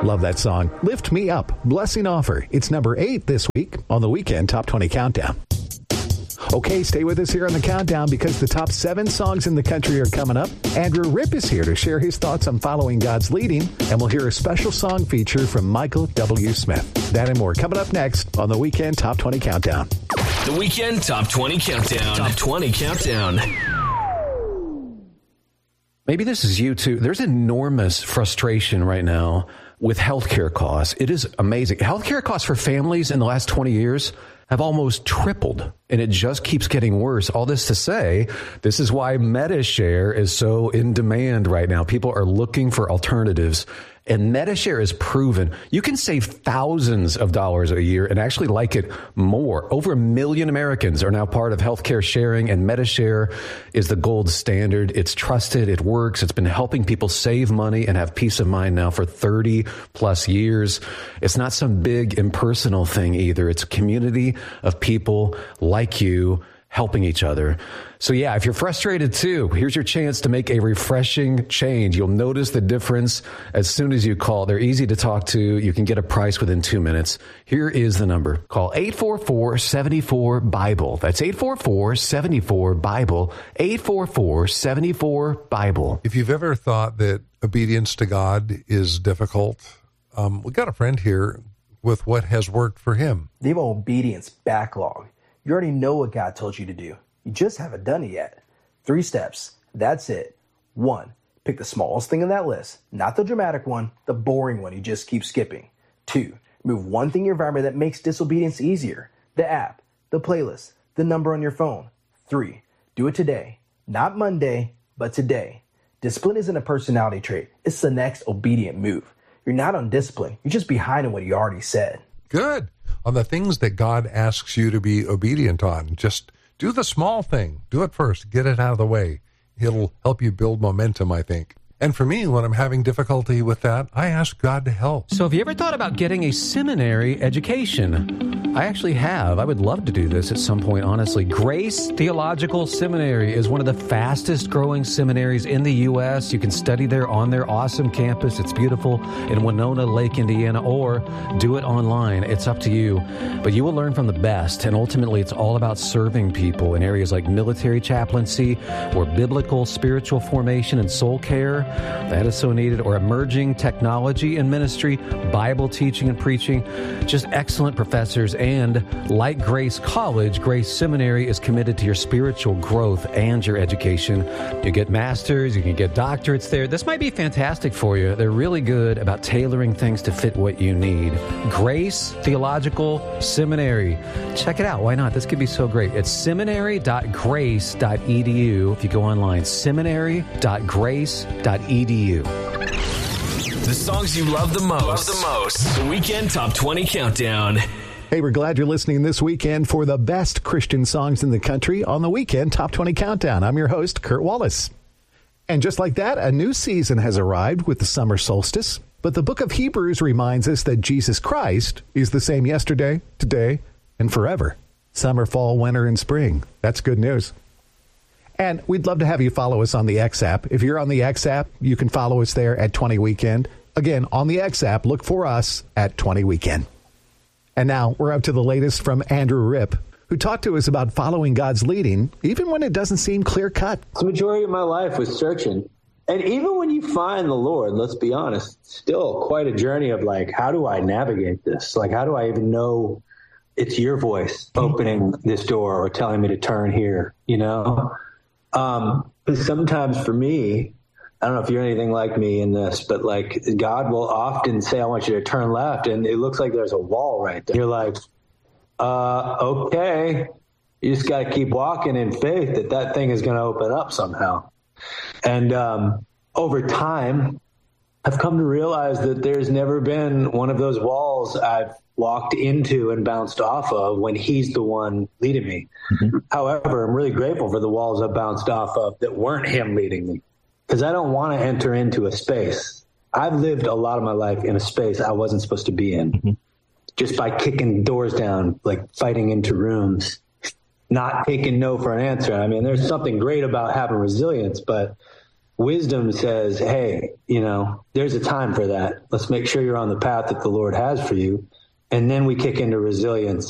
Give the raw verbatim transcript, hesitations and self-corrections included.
Love that song. Lift Me Up, Blessing Offer. It's number eight this week on the Weekend Top twenty Countdown. Okay, stay with us here on the Countdown because the top seven songs in the country are coming up. Andrew Ripp is here to share his thoughts on following God's leading, and we'll hear a special song feature from Michael W. Smith. That and more coming up next on the Weekend Top twenty Countdown. The Weekend Top twenty Countdown. Top twenty Countdown. Maybe this is you too. There's enormous frustration right now with healthcare costs. It is amazing. Healthcare costs for families in the last twenty years have almost tripled, and it just keeps getting worse. All this to say, this is why MediShare is so in demand right now. People are looking for alternatives, and MediShare is proven. You can save thousands of dollars a year and actually like it more. Over a million Americans are now part of healthcare sharing, and MediShare is the gold standard. It's trusted. It works. It's been helping people save money and have peace of mind now for thirty plus years. It's not some big impersonal thing either. It's a community of people like you helping each other. So yeah, if you're frustrated too, here's your chance to make a refreshing change. You'll notice the difference as soon as you call. They're easy to talk to. You can get a price within two minutes. Here is the number. Call eight four four, seven four, BIBLE. That's eight four four, seven four, BIBLE. eight four four, seven four, BIBLE. If you've ever thought that obedience to God is difficult, um, we got a friend here with what has worked for him. They have an obedience backlog. You already know what God told you to do. You just haven't done it yet. Three steps. That's it. One, pick the smallest thing on that list, not the dramatic one, the boring one you just keep skipping. Two, remove one thing in your environment that makes disobedience easier. The app, the playlist, the number on your phone. Three, do it today. Not Monday, but today. Discipline isn't a personality trait. It's the next obedient move. You're not undisciplined. You're just behind in what you already said. Good. On the things that God asks you to be obedient on, just do the small thing. Do it first. Get it out of the way. It'll help you build momentum, I think. And for me, when I'm having difficulty with that, I ask God to help. So have you ever thought about getting a seminary education? I actually have. I would love to do this at some point, honestly. Grace Theological Seminary is one of the fastest growing seminaries in the U S You can study there on their awesome campus. It's beautiful in Winona Lake, Indiana, or do it online. It's up to you. But you will learn from the best, and ultimately it's all about serving people in areas like military chaplaincy or biblical spiritual formation and soul care. That is so needed, or emerging technology and ministry, Bible teaching and preaching, just excellent professors. And like Grace College, Grace Seminary is committed to your spiritual growth and your education. You get masters, you can get doctorates there. This might be fantastic for you. They're really good about tailoring things to fit what you need. Grace Theological Seminary. Check it out. Why not? This could be so great. It's seminary dot grace dot e d u if you go online. seminary dot grace dot e d u. The songs you love the most. Love the most. The Weekend Top twenty Countdown. Hey, we're glad you're listening this weekend for the best Christian songs in the country on the Weekend Top twenty Countdown. I'm your host, Kurt Wallace. And just like that, a new season has arrived with the summer solstice. But the book of Hebrews reminds us that Jesus Christ is the same yesterday, today, and forever. Summer, fall, winter, and spring. That's good news. And we'd love to have you follow us on the X app. If you're on the X app, you can follow us there at twenty Weekend. Again, on the X app, look for us at twenty Weekend. And now we're up to the latest from Andrew Ripp, who talked to us about following God's leading, even when it doesn't seem clear-cut. The majority of my life was searching. And even when you find the Lord, let's be honest, it's still quite a journey of like, how do I navigate this? Like, how do I even know it's your voice opening this door or telling me to turn here, you know? Um, but sometimes for me, I don't know if you're anything like me in this, but like God will often say, I want you to turn left. And it looks like there's a wall right there. You're like, uh, okay, you just got to keep walking in faith that that thing is going to open up somehow. And um, over time, I've come to realize that there's never been one of those walls I've walked into and bounced off of when he's the one leading me. Mm-hmm. However, I'm really grateful for the walls I bounced off of that weren't him leading me, because I don't want to enter into a space. I've lived a lot of my life in a space I wasn't supposed to be in, mm-hmm. just by kicking doors down, like fighting into rooms, not taking no for an answer. I mean, there's something great about having resilience, but Wisdom says, hey, you know, there's a time for that. Let's make sure you're on the path that the Lord has for you. And then we kick into resilience